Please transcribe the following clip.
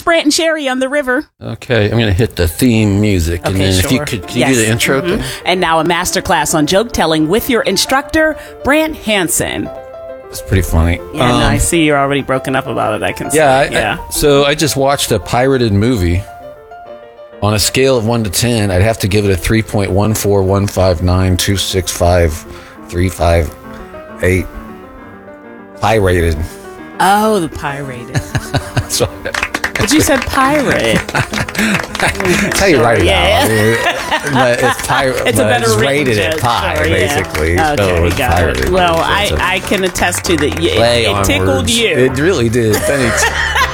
Brant and Sherry on the river. Okay, I'm going to hit the theme music. Okay, and then sure. if you could you do the intro? And now a masterclass on joke telling with your instructor, Brant Hansen. It's pretty funny. Yeah, no, I see you're already broken up about it. I can see. Yeah. So I just watched a pirated movie. On a scale of 1 to 10, I'd have to give it a 3.14159265358. Pirated. Oh, the pirated. So, But you said pirate. That's how you write it out. But it's pirate. It's a better it's written rated joke, at pi, sure, yeah. basically. Okay, so it's got pirated. it. Well, I can attest to that. It tickled you. It really did. Thanks.